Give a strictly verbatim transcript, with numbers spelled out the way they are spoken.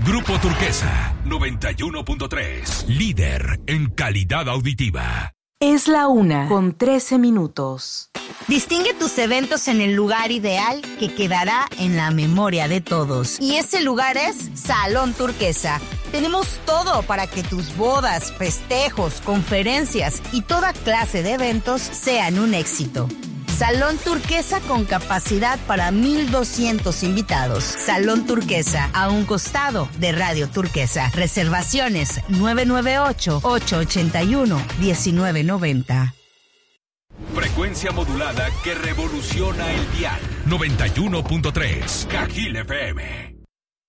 Grupo Turquesa, noventa y uno punto tres. Líder en calidad auditiva. Es la una con trece minutos. Distingue tus eventos en el lugar ideal que quedará en la memoria de todos. Y ese lugar es Salón Turquesa. Tenemos todo para que tus bodas, festejos, conferencias y toda clase de eventos sean un éxito. Salón Turquesa con capacidad para mil doscientos invitados. Salón Turquesa, a un costado de Radio Turquesa. Reservaciones nueve nueve ocho, ocho ocho uno, uno nueve nueve cero. Frecuencia modulada que revoluciona el dial. noventa y uno punto tres. Cajil F M.